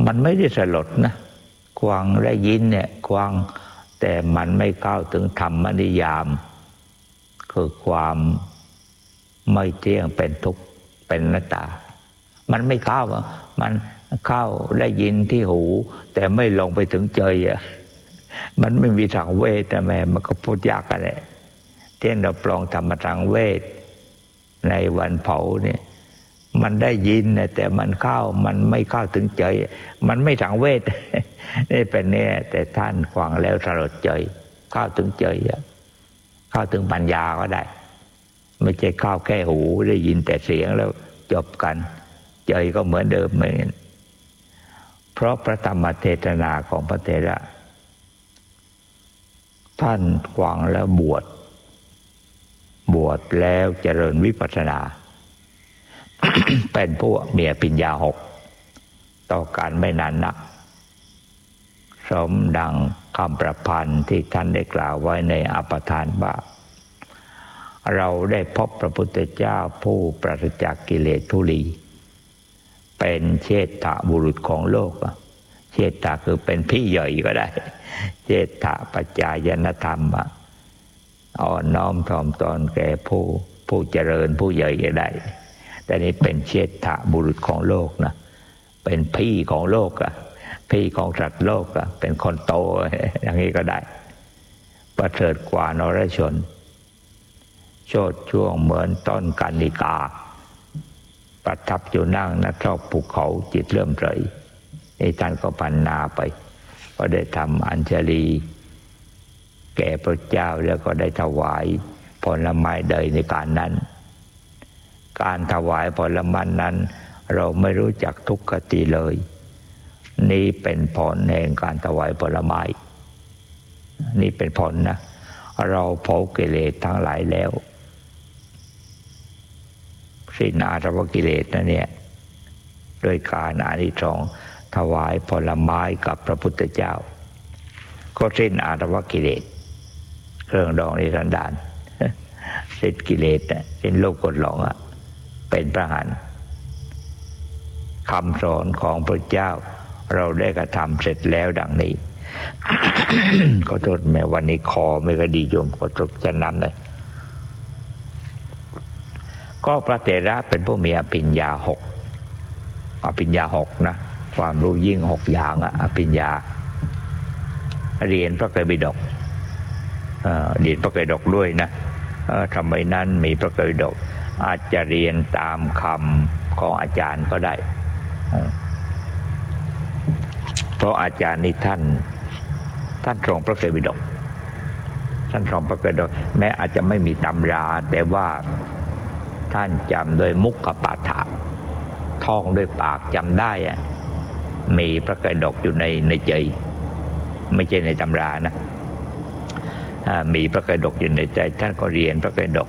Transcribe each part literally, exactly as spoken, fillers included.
มันไม่ได้สลดนะฟังได้ยินเนี่ยฟังแต่มันไม่เข้าถึงธรรมนิยามคือความไม่เที่ยงเป็นทุกข์เป็นอนัตตามันไม่เข้ามันเข้าได้ยินที่หูแต่ไม่ลงไปถึงใจอ่ะมันไม่มีทางเวทแต่แม่มันก็พูดยากกันแหละเช่นเราปลองธรรมทางเวทในวันเผาเนี่ยมันได้ยินนะแต่มันเข้ามันไม่เข้าถึงใจมันไม่ทางเวทนี่เป็นเนี่ยแต่ท่านฟังแล้วสลดใจเข้าถึงใจเข้าถึงปัญญาก็ได้ไม่ใช่เข้าแค่หูได้ยินแต่เสียงแล้วจบกันใจก็เหมือนเดิมเหมือนเพราะพระธรรมเทศนาของพระเถระท่านฟังแล้วบวชบวชแล้วเจริญวิปัสสนา เป็นผู้มีปัญญาหกต่อการไม่นานนักสมดังคำประพันธ์ที่ท่านได้กล่าวไว้ในอปทานว่าเราได้พบพระพุทธเจ้าผู้ปราศจากกิเลสทุลีเป็นเชษฐบุรุษของโลกเชษฐคือเป็นพี่ใหญ่ก็ได้เชษฐปัจจายนธรรมอ่อนน้อมถ่อมตนแก่ผู้ผู้เจริญผู้ใหญ่ก็ได้แต่นี้เป็นเชษฐบุรุษของโลกนะเป็นพี่ของโลกอะพี่ของสัตว์โลกอะเป็นคนโตอย่างนี้ก็ได้ประเสริฐกว่านรชนโชติช่วงเหมือนต้นกานิกาประทับอยู่นั่งณซอกภูเขาจิตเริ่มใสนี่ท่านก็พันนาไปก็ได้ทำอัญชลีแก่พระเจ้าแล้วก็ได้ถวายผลไม้เดยในการนั้นการถวายผลไม้นั้นเราไม่รู้จักทุกขติเลยนี่เป็นผลแห่งการถวายผลไม้นี่เป็นผลนะเราเผากิเลสทั้งหลายแล้วสิ้นอาสวะกิเลสนะเนี่ยโดยการอานิสงส์ถวายผลไม้กับพระพุทธเจ้าก็สิ้นอาสวะกิเลสเครื่องดองในสันดานสิ้นกิเลสสิ้นโลภกดหลงอะเป็นพระอรหันต์คำสอนของพระเจ้าเราได้กระทำเสร็จแล้วดังนี้ ขอโทษแม่วันนี้คอไม่ค่อยดีโยมขอโทษจะนำเลยก็พระเถระเป็นผู้มีอภิญญาหกอภิญญาหกนะความรู้ยิ่งหกอย่างอะอภิญญาเรียนพระไตรปิฎกเรียนพระไตรปิฎกด้วยนะทำไมนั้นมีพระไตรปิฎกอาจจะเรียนตามคำของอาจารย์ก็ได้เพราะอาจารย์นี่ท่านท่านทรงพระไตรปิฎกท่านทรงพระไตรปิฎกแม้อาจจะไม่มีตำราแต่ว่าท่านจำโดยมุขปาฐะท่องด้วยปากจำได้อะมีพระไตรปิฎกอยู่ในในใจไม่ใช่ในตำรานะมีพระไตรปิฎกอยู่ในใจท่านก็เรียนพระไตรปิฎก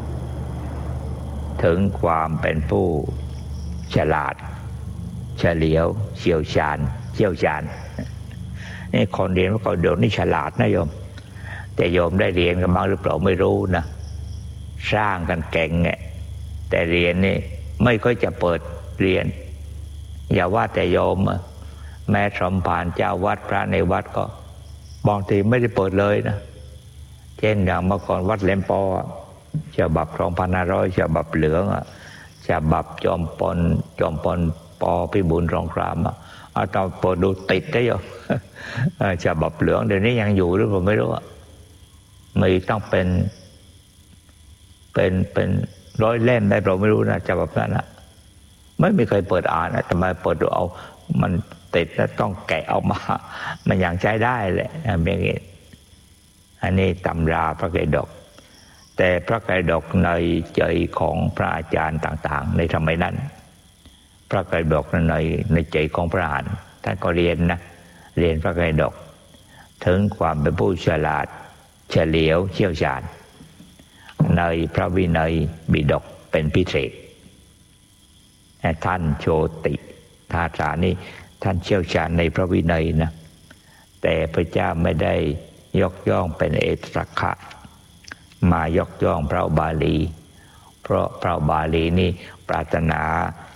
ถึงความเป็นผู้ฉลาดเฉลียวเชี่ยวชาญเชี่ยวชาญนี่คนเรียนพระไตรปิฎกนี่ฉลาดนะโยมแต่โยมได้เรียนกันบ้างหรือเปล่าไม่รู้นะสร้างกันเก่งไงแต่เรียนนี่ไม่ค่อยจะเปิดเรียนอย่าว่าแต่โยมแม้สมภารเจ้าวัดพระในวัดก็บางทีไม่ได้เปิดเลยนะเช่นอย่างเมื่อก่อนวัดเล่มปอฉบับสองพันห้าร้อยฉบับเหลืองฉบับจอมปนจอมปนปอพิบูลสงครามเอาตอนเปิดดูติดได้อยู่ฉบับเหลืองเดี๋ยวนี้ยังอยู่หรือเปล่าไม่รู้มีต้องเป็นเป็นเป็นร้อยเล่มได้เราไม่รู้นะฉบับนั้นนะไม่มีใครเปิดอ่านนะทำไมเปิดดูเอามันติดแล้วต้องแกะออกมามันยังใช้ได้แหละอย่างนี้อันนี้ตำราพระไตรปิฎกแต่พระไตรปิฎกในใจของพระอาจารย์ต่างๆในสมัยนั้นพระไตรปิฎกในในใจของพระอรหันต์ท่านก็เรียนนะเรียนพระไตรปิฎกถึงความเป็นผู้ฉลาดเฉลียวเชี่ยวชาญในพระวินัยบิดกเป็นพิเศษท่านโชติทาสานี่ท่านเชี่ยวชาญในพระวินัยนะแต่พระเจ้าไม่ได้ยกย่องเป็นเอตรัคคะมายกย่องพระบาลีเพราะพระบาลีนี่ปรารถนา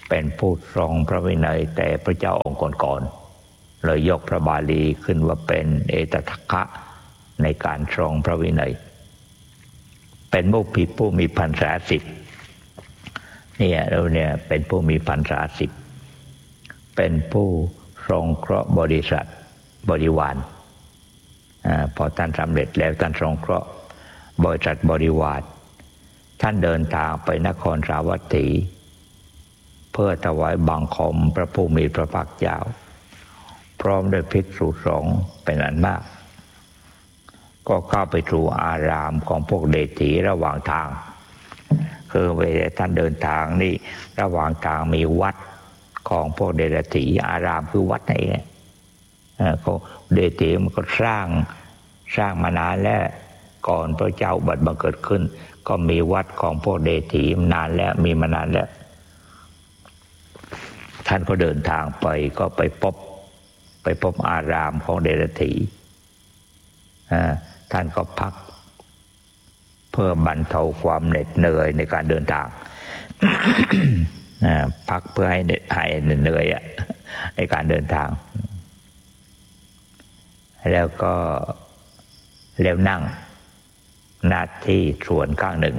เป็นผู้ทรงพระวินัยแต่พระเจ้าองค์ก่อนๆเลยยกพระบาลีขึ้นว่าเป็นเอตทัคคะในการทรงพระวินัยเป็นผู้ผิดผู้มีพรรษาสิบเนี่ยเราเนี่ยเป็นผู้มีพรรษาสิบเป็นผู้ทรงเคราะห์บริษัทบริวารอพอท่านสำเร็จแล้วท่านทรงเคราะห์บริษัทบริวารท่านเดินทางไปนครสาวัตถีเพื่อถวายบังคมพระผู้มีพระภาคเจ้าพร้อมด้วยภิกษุสงฆ์เป็นอันมากก็เข้าไปสู่อารามของพวกเดรัจฉีระหว่างทางคือเวลาท่านเดินทางนี่ระหว่างทางมีวัดของพวกเดรัจฉีอารามคือวัดไหนเนี่ยเขาเดรัจฉีมันก็สร้างสร้างมานานแล้วก่อนพระเจ้าอุบัติบังเกิดขึ้นก็มีวัดของพวกเดรัจฉีนานแล้วมีมานานแล้วท่านก็เดินทางไปก็ไปพบไปพบอารามของเดรัจฉีท่านก็พักเพื่อบรรเทาความเหน็ดเหนื่อยในการเดินทาง พักเพื่อให้หายเหนื่อยในการเดินทางแล้วก็แล้วนั่งหน้าที่ส่วนข้างหนึ่ง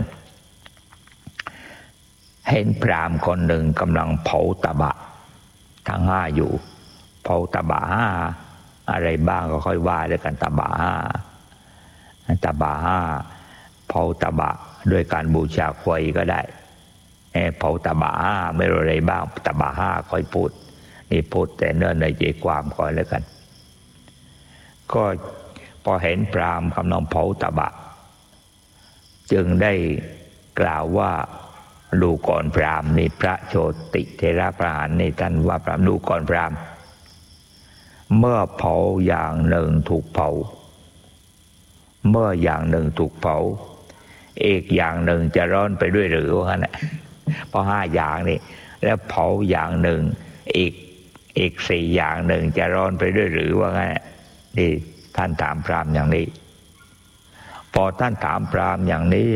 เห็นพราหมณ์คนหนึ่งกำลังเผาตบะทั้งห้าอยู่เผาตบะห้าอะไรบ้างก็ค่อยว่าด้วยกันตบะห้าตบะห้าเผาตบะด้วยการบูชาควายก็ได้เผาตบะห้าไม่รู้อะไรบ้างตบะห้าค่อยพูดนี่พูดแต่เนื้อในใจความก่อนแล้วกันก็พอเห็นพราหมณ์กำลังเผาตบะจึงได้กล่าวว่าดูก่อนพราหมณ์นี่พระโชติเทระพระหานนี่ท่านว่าพราหมณ์ดูก่อนพราหมณ์เมื่อเผาอย่างหนึ่งถูกเผาเมื่ออย่างหนึ่งถูกเผาอีกอย่างหนึ่งจะร้อนไปด้วยหรือว่างั้นเพราะห้าอย่างนี่แล้วเผาอย่างหนึ่งอีกอีกสี่อย่างหนึ่งจะร้อนไปด้วยหรือว่างั้นนี่ท่านถามพราหมณ์อย่างนี้พอท่านถามพราหมณ์อย่างนี้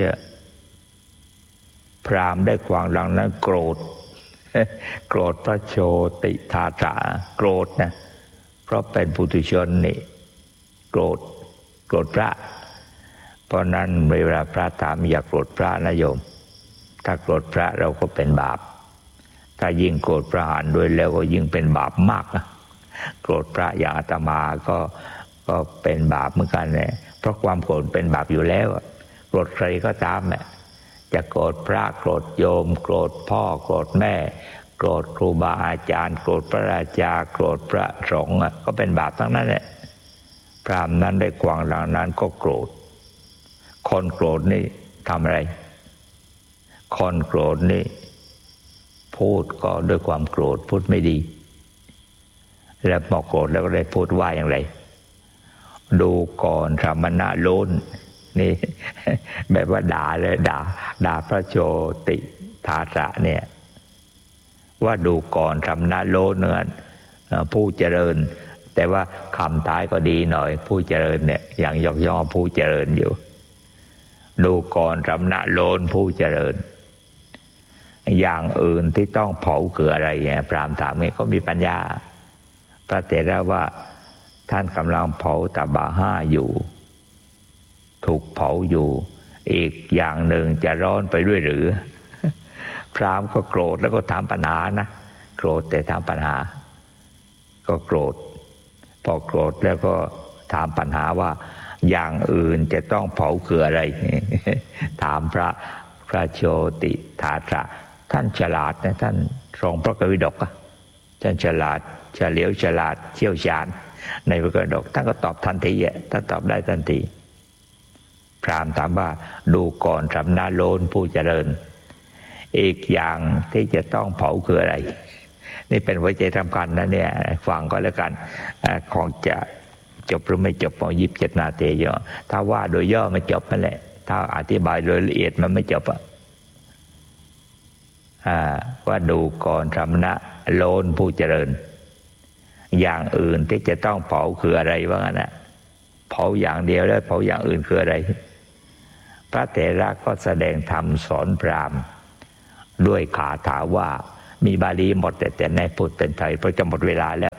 พราหมณ์ได้ความดังนั้นโกรธโกรธพระโชติทาสะโกรธนะเพราะเป็นปุถุชนนี่โกรธโกรธพระเพราะนั้นเวลาพระถามอย่าโกรธพระนะโยมถ้าโกรธพระเราก็เป็นบาปถ้ายิ่งโกรธพระหารด้วยแล้วก็ยิ่งเป็นบาปมากนะโกรธพระอย่างอาตมาก็ก็เป็นบาปเหมือนกันเนี่ยเพราะความโกรธเป็นบาปอยู่แล้วโกรธใครก็ตามเนี่ยจะโกรธพระโกรธโยมโกรธพ่อโกรธแม่โกรธครูบาอาจารย์โกรธพระราชาโกรธพระสงฆ์ก็เป็นบาปทั้งนั้นแหละพราหมณ์นั้นได้กวางหลังนั้นก็โกรธคนโกรธนี่ทำอะไรคนโกรธนี่พูดก็ด้วยความโกรธพูดไม่ดีแล้วพอโกรธแล้วก็ได้พูดว่าอย่างไรดูก่อนสมณะโลนนี่แบบว่าด่าเลยด่าด่าพระโชติทาสะเนี่ยว่าดูก่อนสมณะโลนเนื้อผู้เจริญแต่ว่าคำท้ายก็ดีหน่อยผู้เจริญเนี่ยอย่างยกย่อผู้เจริญอยู่ดูก่อนสมณะโลนผู้เจริญอย่างอื่นที่ต้องเผาคืออะไรเนี่ยพราหมณ์ถามเนี่ยก็มีปัญญาพระเถระว่าท่านกำลังเผาตบะห้าอยู่ถูกเผาอยู่อีกอย่างหนึ่งจะร้อนไปด้วยหรือพราหมณ์ก็โกรธแล้วก็ถามปัญหานะโกรธแต่ถามปัญหาก็โกรธพอโกรธแล้วก็ถามปัญหาว่าอย่างอื่นจะต้องเผาคืออะไรถามพระพระโชติทาสะท่านฉลาดนะท่านทรงพระกวิฎกท่านฉลาดเฉลียวฉลาดเชี่ยวชาญในพระกวิฎกท่านก็ตอบทันทีอ่ะท่านตอบได้ทันทีพราหมณ์ถามว่าดูก่อนสมณะโลนผู้เจริญอีกอย่างที่จะต้องเผาคืออะไรนี่เป็นหัวใจสำคัญนะเนี่ยฟังก็แล้วกันของจะจบหรือไม่จบพอยิบเจ็ดนาทีเยอะถ้าว่าโดยย่อไม่จบนั่นแหละถ้าอธิบายโดยละเอียดมันไม่จบอ่ะว่าดูก่อนสมณะโลนผู้เจริญอย่างอื่นที่จะต้องเผาคืออะไรว่างั้นนะเผาอย่างเดียวแล้วเผาอย่างอื่นคืออะไรพระเถระก็แสดงธรรมสอนพราหมณ์ด้วยคาถาว่ามีบาลีหมดแต่แต่ในพูดเป็นไทยเพราะจะหมดเวลาแล้ว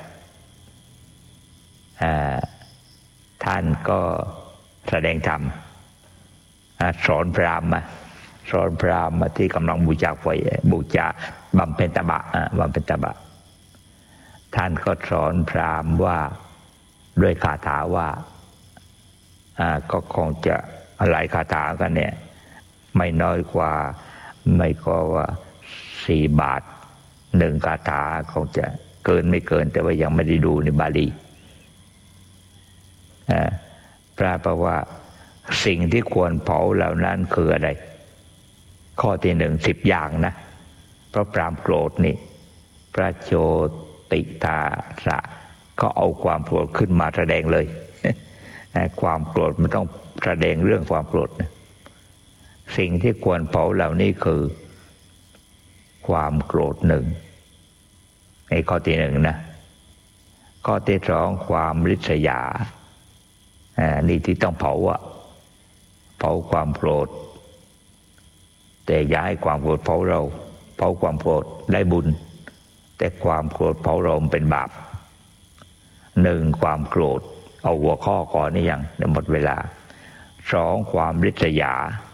ท่านก็แสดงธรรมสอนพราหมณ์สอนพราหมณ์ที่กำลังบูชาไฟบูชาบำเพ็ญตบะบำเพ็ญตบะท่านก็สอนพราหมณ์ว่าด้วยคาถาว่าก็คงจะหลายคาถากันเนี่ยไม่น้อยกว่าไม่ก็ว่าสี่บาทหนึ่งคาถาคงจะเกินไม่เกินแต่ว่ายังไม่ได้ดูในบาลีพระบอกว่าสิ่งที่ควรเผาเหล่านั้นคืออะไรข้อที่หนึ่งสิบอย่างนะเพราะพราหมณ์โกรธนี่พระโชติทาระก็เอาความโกรธขึ้นมาแสดงเลยความโกรธมันต้องแสดงเรื่องความโกรธนะสิ่งที่ควรเผาเหล่านี้คือความโกรธหนึ่งในข้อที่หนึ่งนะข้อที่สองความริษยาอ่านี่ที่ต้องเผาอะเผาความโกรธแต่อย่าให้ความโกรธเผาเราเผาความโกรธได้บุญแต่ความโกรธเผาเราเป็นบาปหนึ่งความโกรธเอาหัวข้อก่อนนี่ยังหมดเวลาสองความริษยา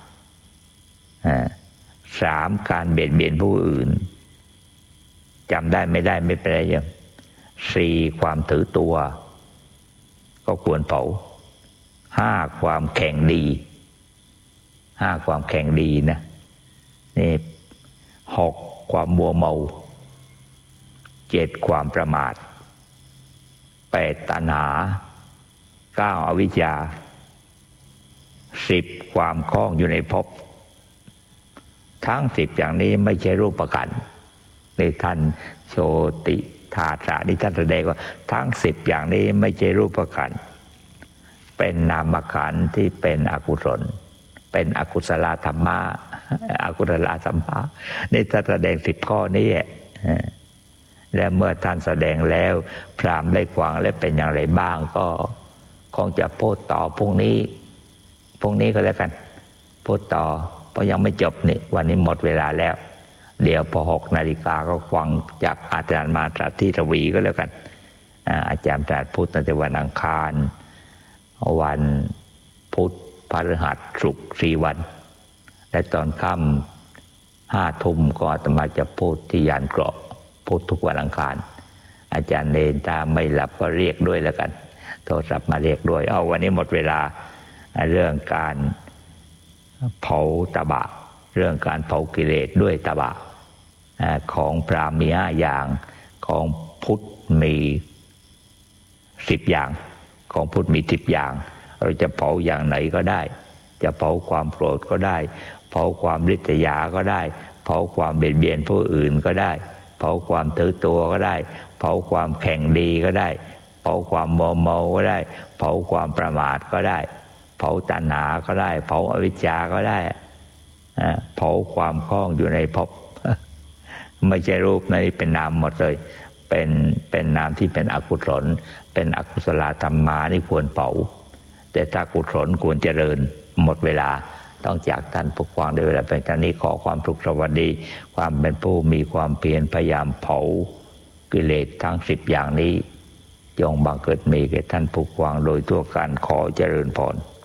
สามการเบียดเบียนผู้อื่นจำได้ไม่ได้ไม่เป็นไรยังสี่ความถือตัวก็ควรเผาห้าความแข่งดีห้าความแข่งดีนะนี่หกความมัวเมาเจ็ดความประมาทแปดตัณหาเก้าอวิชชาสิบความคล้องอยู่ในภพทั้งสิบอย่างนี้ไม่ใช่รูปขันธ์ในท่านโชติทาสะนี่ท่านแสดงว่าทั้งสิบอย่างนี้ไม่ใช่รูปขันธ์เป็นนามขันธ์ที่เป็นอกุศลเป็นอกุศลธรรมะอกุศลธรรมะนี่ท่านแสดงสิบข้อนี้และเมื่อท่านแสดงแล้วพราหมณ์ได้ฟังและเป็นอย่างไรบ้างก็คงจะพูดต่อพรุ่งนี้พรุ่งนี้ก็แล้วกันพูดต่อเพราะยังไม่จบนี่วันนี้หมดเวลาแล้วเดี๋ยวพอหกนาฬิกาก็ฟังจากอาจารย์มาตราที่ทวีก็แล้วกันอาจารย์ตรัสพุทธในวันอังคารวันพุธพฤหัสศุกร์สี่วันและตอนค่ำห้าทุ่มก็อาตมาจะพูดที่ยานเกราะพูดทุกวันอังคารอาจารย์เนรถ้าไม่หลับก็เรียกด้วยแล้วกันโทรศัพท์มาเรียกด้วยเอาวันนี้หมดเวลาเรื่องการเผาตบะเรื่องการเผากิเลสด้วยตบะของพราหมณ์มีห้าอย่างของพุทธมีสิบอย่างของพุทธมีสิบอย่างเราจะเผาอย่างไหนก็ได้จะเผาความโกรธก็ได้เผาความริษยาก็ได้เผาความเบียดเบียนผู้อื่นก็ได้เผาความถือตัวก็ได้เผาความแข่งดีก็ได้เผาความโมโมก็ได้เผาความประมาทก็ได้เผาตัณหาก็ได้เผาอวิชชาก็ได้เผาความคล้องอยู่ในภพไม่ใช่รูปในเป็นนามหมดเลยเป็นเป็นนามที่เป็นอกุศลเป็นอกุศลธรรมานี่ควรเผาแต่ถ้ากุศลควรเจริญหมดเวลาต้องจากท่านผู้ฟังในเวลาเป็นท่านนี้ขอความสุขสวัสดีความเป็นผู้มีความเพียรพยายามเผากิเลสทั้งสิบอย่างนี้จงบังเกิดมีแก่ท่านผู้ฟังโดยทั่วกันขอเจริญพร